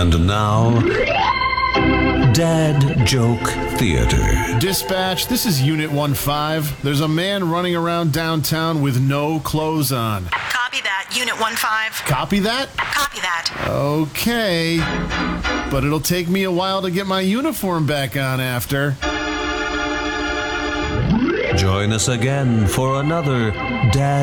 And now, Dad Joke Theater. Dispatch, this is Unit 1-5. There's a man running around downtown with no clothes on. Copy that, Unit 1-5. Copy that? Copy that. Okay. But it'll take me a while to get my uniform back on after. Join us again for another Dad